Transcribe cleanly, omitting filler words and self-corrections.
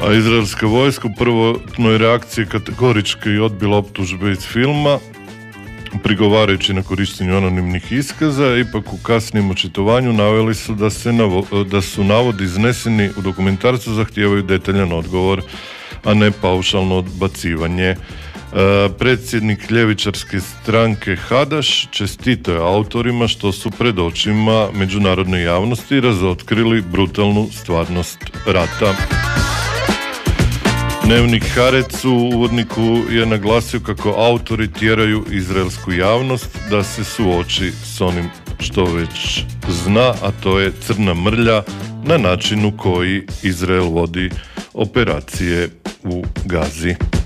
A izraelska vojska u prvotnoj reakciji kategorički odbila optužbe iz filma, prigovarajući na korištenju anonimnih iskaza. Ipak u kasnijem očitovanju naveli su da su navodi izneseni u dokumentarcu zahtijevaju detaljan odgovor, a ne paušalno odbacivanje. Predsjednik ljevičarske stranke Hadaš čestitao je autorima što su pred očima međunarodne javnosti razotkrili brutalnu stvarnost rata. Dnevnik Haaretz u uvodniku je naglasio kako autori tjeraju izraelsku javnost da se suoči s onim što već zna, a to je crna mrlja na načinu koji Izrael vodi operacije u Gazi.